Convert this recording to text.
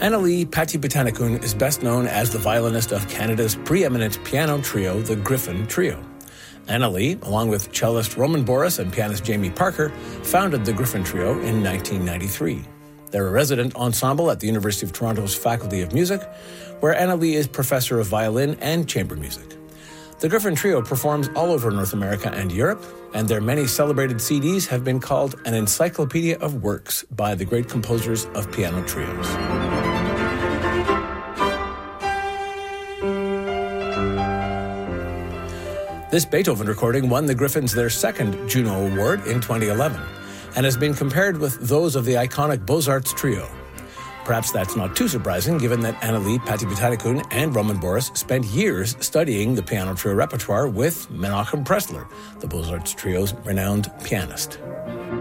Annalee Patibuttanakun is best known as the violinist of Canada's preeminent piano trio, the Griffin Trio. Annalee, along with cellist Roman Boris and pianist Jamie Parker, founded the Griffin Trio in 1993. They're a resident ensemble at the University of Toronto's Faculty of Music, where Annalee is professor of violin and chamber music. The Griffin Trio performs all over North America and Europe, and their many celebrated CDs have been called an encyclopedia of works by the great composers of piano trios. This Beethoven recording won the Griffins their second Juno Award in 2011 and has been compared with those of the iconic Beaux-Arts trio. Perhaps that's not too surprising, given that Annalee Patibuttanakun and Roman Boris spent years studying the piano trio repertoire with Menachem Pressler, the Beaux-Arts trio's renowned pianist.